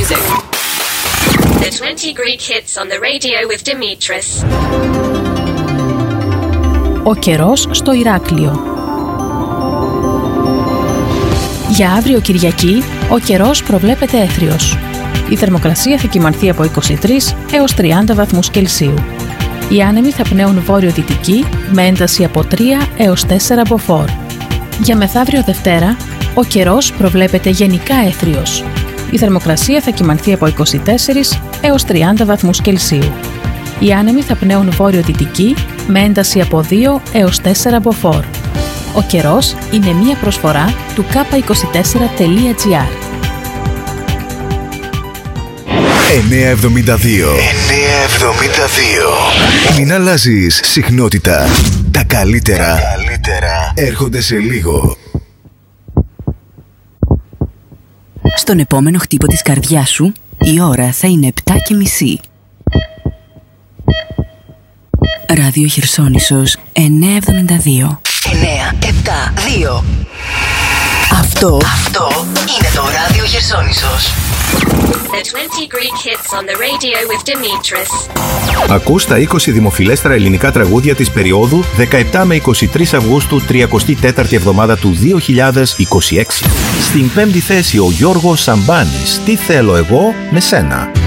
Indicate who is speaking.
Speaker 1: music. The 20 Greek hits on the radio with Dimitris.
Speaker 2: Ο καιρός στο Ηράκλειο. Για αύριο Κυριακή, ο καιρός προβλέπεται έθριος. Η θερμοκρασία θα κυμανθεί από 23 έως 30 βαθμούς Κελσίου. Οι άνεμοι θα πνέουν βόρειο-δυτική με ένταση από 3 έως 4 μποφόρ. Για μεθαύριο Δευτέρα, ο καιρός προβλέπεται γενικά έθριος. Η θερμοκρασία θα κυμανθεί από 24 έως 30 βαθμούς Κελσίου. Οι άνεμοι θα πνέουν βόρειο-δυτική με ένταση από 2 έως 4 μποφόρ. Ο καιρός είναι μία προσφορά του k24.gr.
Speaker 3: 972. Μην αλλάζεις συχνότητα. Τα καλύτερα έρχονται σε λίγο.
Speaker 4: Στον επόμενο χτύπο της καρδιάς σου, η ώρα θα είναι 7:30. Ράδιο Χερσόνησος 972. 972. Αυτό είναι το Ράδιο Χερσόνησος.
Speaker 1: The 20 Greek hits on the radio with Dimitris.
Speaker 5: Ακούς τα 20 δημοφιλέστερα ελληνικά τραγούδια της περίοδου 17 με 23 Αυγούστου, 34η εβδομάδα του 2026. Στην 5η θέση ο Γιώργος Σαμπάνης, «Τι θέλω εγώ με σένα».